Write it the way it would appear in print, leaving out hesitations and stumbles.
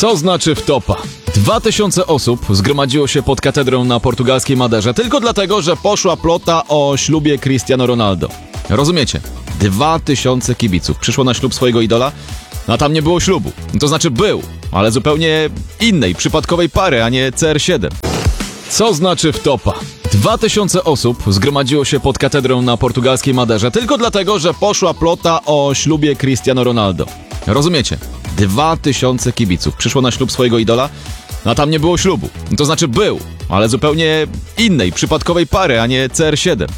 Co znaczy wtopa? 2000 osób zgromadziło się pod katedrą na portugalskiej Maderze tylko dlatego, że poszła plota o ślubie Cristiano Ronaldo. Rozumiecie? 2000 kibiców przyszło na ślub swojego idola, a tam nie było ślubu. To znaczy był, ale zupełnie innej, przypadkowej pary, a nie CR7. Co znaczy wtopa? 2000 osób zgromadziło się pod katedrą na portugalskiej Maderze tylko dlatego, że poszła plota o ślubie Cristiano Ronaldo. Rozumiecie? 2000 kibiców przyszło na ślub swojego idola, a tam nie było ślubu. To znaczy był, ale zupełnie innej, przypadkowej pary, a nie CR7.